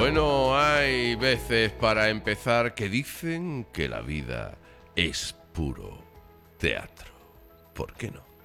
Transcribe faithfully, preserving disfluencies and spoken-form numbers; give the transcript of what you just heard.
Bueno, hay veces para empezar que dicen que la vida es puro teatro. ¿Por qué no?